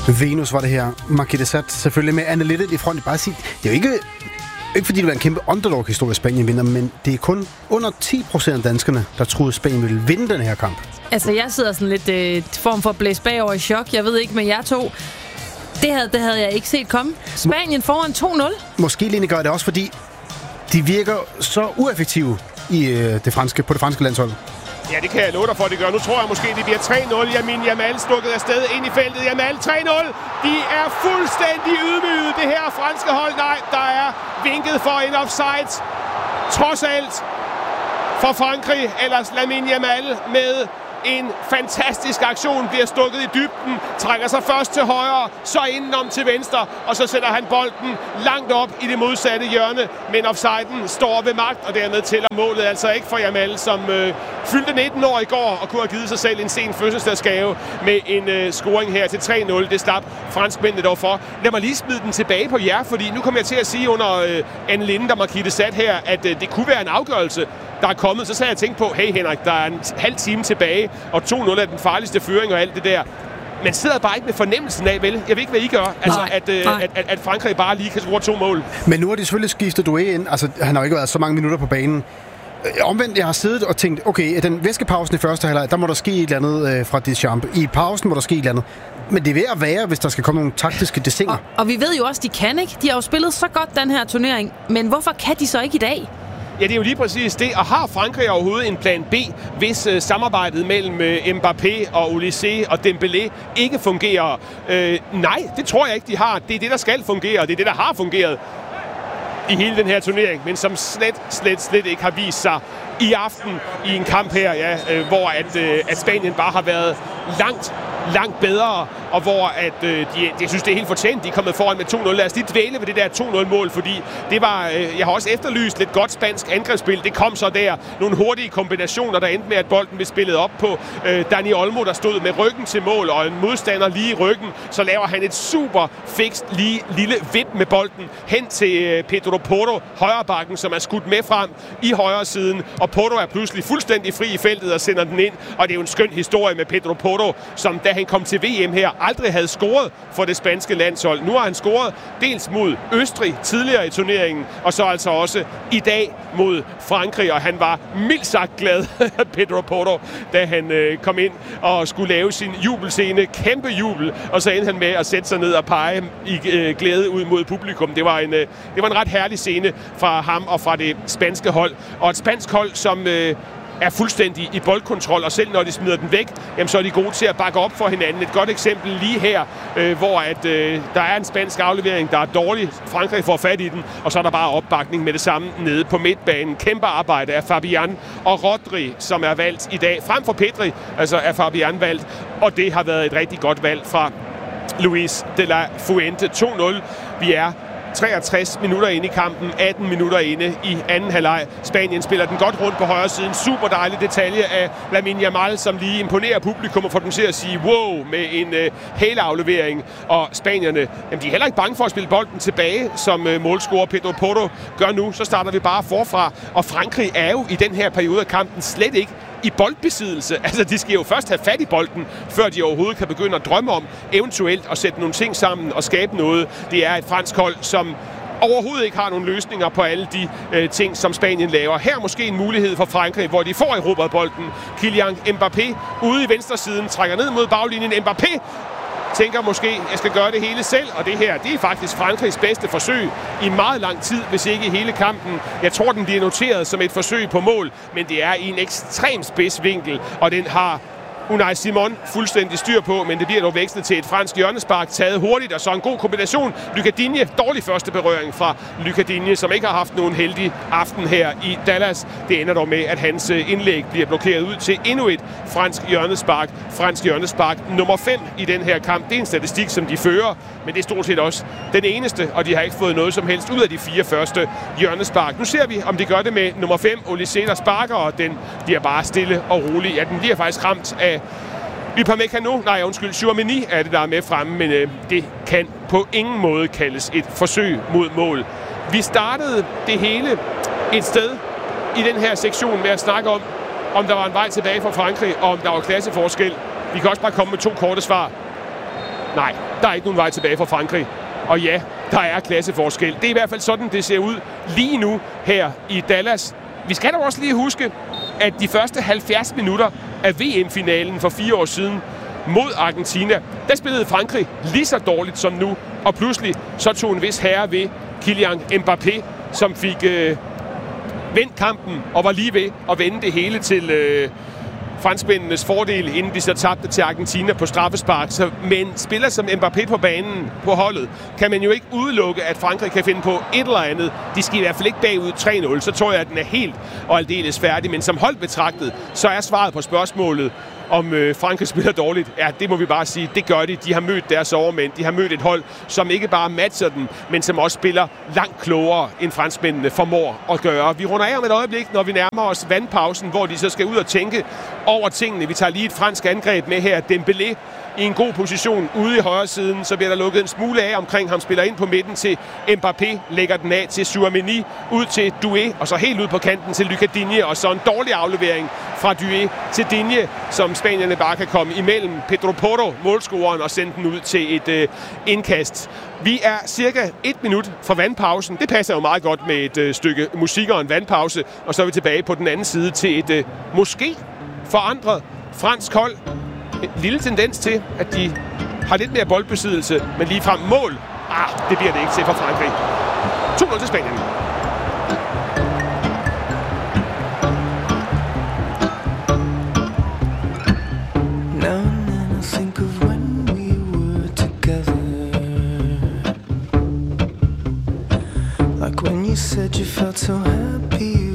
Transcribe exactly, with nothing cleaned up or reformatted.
Venus var det her. Marquez selvfølgelig med Anne Little i front. Jeg bare sige, det er jo ikke, ikke fordi det var en kæmpe underdog-historie, Spanien vinder, men det er kun under ti procent af danskerne, der troede, Spanien ville vinde den her kamp. Altså, jeg sidder sådan lidt øh, form for blæs bagover i chok. Jeg ved ikke med jer to. Det havde, det havde jeg ikke set komme. Spanien foran to nul. Måske Line gør det også, fordi de virker så ueffektive i øh, det franske, på det franske landshold. Ja, det kan jeg love dig for, det gør. Nu tror jeg måske, det bliver tre nul. Yamin Yamal stukket afsted ind i feltet. Yamal tre nul. De er fuldstændig ydmyget, det her franske hold. Nej, der er vinket for en offside. Trods alt for Frankrig, ellers Lamine Yamal med en fantastisk aktion, bliver stukket i dybden, trækker sig først til højre, så indenom til venstre, og så sætter han bolden langt op i det modsatte hjørne, men offsiden står ved magt, og dermed tæller målet altså ikke for Yamal, som øh, fyldte nitten år i går, og kunne have givet sig selv en sen fødselsdagsgave med en øh, scoring her til tre nul. Det slap franskmændene dog for. Lad mig lige smide den tilbage på jer, fordi nu kommer jeg til at sige under øh, Anne Linde, der Marquez sat her, at øh, det kunne være en afgørelse, der er kommet. Så sagde jeg tænkt på, hey Henrik, der er en halv time tilbage, og to nul er den farligste føring og alt det der. Man sidder bare ikke med fornemmelsen af, vel? Jeg ved ikke, hvad I gør. Altså, nej, at, øh, nej. at, at, at Frankrig bare lige kan score to mål. Men nu har de selvfølgelig skiftet Doué ind. Altså, han har jo ikke været så mange minutter på banen. Omvendt, jeg har siddet og tænkt, okay, i den væskepausen i første halvleg, der må der ske et eller andet øh, fra Deschamps. I pausen må der ske et eller andet. Men det er ved at være, hvis der skal komme nogle taktiske desinger. Og, og vi ved jo også, de kan ikke. De har jo spillet så godt den her turnering. Men hvorfor kan de så ikke i dag? Ja, det er jo lige præcis det. Og har Frankrig overhovedet en plan B, hvis øh, samarbejdet mellem øh, Mbappé og Olysée og Dembélé ikke fungerer? Øh, nej, det tror jeg ikke, de har. Det er det, der skal fungere, og det er det, der har fungeret i hele den her turnering, men som slet, slet, slet ikke har vist sig i aften i en kamp her, ja, øh, hvor at, øh, at Spanien bare har været langt, langt bedre, og hvor at, øh, de, jeg synes, det er helt fortjent, de er kommet foran med to nul. Lad os lige dvæle ved det der to nul-mål, fordi det var, øh, jeg har også efterlyst lidt godt spansk angrebsspil. Det kom så der. Nogle hurtige kombinationer, der endte med, at bolden blev spillet op på øh, Dani Olmo, der stod med ryggen til mål, og en modstander lige i ryggen. Så laver han et super fikst lige lille vip med bolden hen til øh, Pedro Porro, højrebakken, som er skudt med frem i højre siden, og Porro er pludselig fuldstændig fri i feltet og sender den ind, og det er jo en skøn historie med Pedro Porro, som da han kom til V M her, aldrig havde scoret for det spanske landshold. Nu har han scoret dels mod Østrig tidligere i turneringen, og så altså også i dag mod Frankrig, og han var mildt sagt glad, Pedro Porro, da han øh, kom ind og skulle lave sin jubelscene. Kæmpe jubel, og så endte han med at sætte sig ned og pege i øh, glæde ud mod publikum. Det var, en, øh, det var en ret herlig scene fra ham og fra det spanske hold, og et spansk hold, som øh, er fuldstændig i boldkontrol, og selv når de smider den væk, jamen, så er de gode til at bakke op for hinanden. Et godt eksempel lige her, øh, hvor at, øh, der er en spansk aflevering, der er dårlig. Frankrig får fat i den, og så er der bare opbakning med det samme nede på midtbanen. Kæmpe arbejde af Fabian og Rodri, som er valgt i dag. Frem for Pedri, altså er Fabian valgt, og det har været et rigtig godt valg fra Luis de la Fuente. to nul. Vi er treogtres minutter inde i kampen, atten minutter inde i anden halvleg. Spanien spiller den godt rundt på højre siden. Super dejlig detalje af Lamine Yamal, som lige imponerer publikum og får dem til at sige wow med en øh, hæleaflevering. Og spanierne, jamen, de er heller ikke bange for at spille bolden tilbage, som øh, målscorer Pedro Porro gør nu. Så starter vi bare forfra. Og Frankrig er jo i den her periode af kampen slet ikke i boldbesiddelse. Altså, de skal jo først have fat i bolden, før de overhovedet kan begynde at drømme om eventuelt at sætte nogle ting sammen og skabe noget. Det er et fransk hold, som overhovedet ikke har nogen løsninger på alle de øh, ting, som Spanien laver. Her måske en mulighed for Frankrig, hvor de får erobret bolden. Kylian Mbappé ude i venstre siden, trækker ned mod baglinjen. Mbappé tænker måske, jeg skal gøre det hele selv, og det her, det er faktisk Frankrigs bedste forsøg i meget lang tid, hvis ikke i hele kampen. Jeg tror, den bliver noteret som et forsøg på mål, men det er i en ekstrem spids vinkel, og den har Unai Simon fuldstændig styr på, men det bliver dog vekslet til et fransk hjørnespark, taget hurtigt, og så en god kombination. Lucas Digne, dårlig første berøring fra Lucas Digne, som ikke har haft nogen heldig aften her i Dallas. Det ender dog med, at hans indlæg bliver blokeret ud til endnu et fransk hjørnespark. Fransk hjørnespark nummer fem i den her kamp. Det er en statistik, som de fører, men det er stort set også den eneste, og de har ikke fået noget som helst ud af de fire første hjørnespark. Nu ser vi, om de gør det med nummer fem, Olysée, der sparker, og den bliver bare stille og rolig. Ja, den bliver faktisk ramt af Upamecano, nej undskyld, Tchouaméni er det, der er med fremme, men øh, det kan på ingen måde kaldes et forsøg mod mål. Vi startede det hele et sted i den her sektion med at snakke om, om der var en vej tilbage fra Frankrig, og om der var klasseforskel. Vi kan også bare komme med to korte svar. Nej, der er ikke nogen vej tilbage for Frankrig. Og ja, der er klasseforskel. Det er i hvert fald sådan, det ser ud lige nu her i Dallas. Vi skal dog også lige huske, at de første halvfjerds minutter af V M-finalen for fire år siden mod Argentina, der spillede Frankrig lige så dårligt som nu. Og pludselig så tog en vis herre ved Kylian Mbappé, som fik øh, vendt kampen og var lige ved at vende det hele til øh, franskmændenes fordel, inden de så tabte til Argentina på straffespark. Så, men spiller som Mbappé på banen på holdet, kan man jo ikke udelukke, at Frankrig kan finde på et eller andet. De skal i hvert fald ikke bagud tre nul, så tror jeg, at den er helt og aldeles færdig. Men som hold betragtet, så er svaret på spørgsmålet, om øh, Frankrig spiller dårligt. Ja, det må vi bare sige. Det gør de. De har mødt deres overmænd. De har mødt et hold, som ikke bare matcher den, men som også spiller langt klogere, end franskmændene formår at gøre. Vi runder af om et øjeblik, når vi nærmer os vandpausen, hvor de så skal ud og tænke over tingene. Vi tager lige et fransk angreb med her. Dembélé i en god position ude i højre siden. Så bliver der lukket en smule af omkring ham. Spiller ind på midten til Mbappé. Lægger den af til Tchouaméni. Ud til Doué. Og så helt ud på kanten til Lucas Digne. Og så en dårlig aflevering fra Doué til Digne, som spanierne bare kan komme imellem Pedro Porro, målscoreren, og sende den ud til et øh, indkast. Vi er cirka et minut fra vandpausen. Det passer jo meget godt med et øh, stykke musik og en vandpause. Og så er vi tilbage på den anden side til et øh, måske forandret fransk hold. En lille tendens til, at de har lidt mere boldbesiddelse, men lige frem mål. Ah, det bliver det ikke til for Frankrig. to nul til Spanien. Like when you said you felt so happy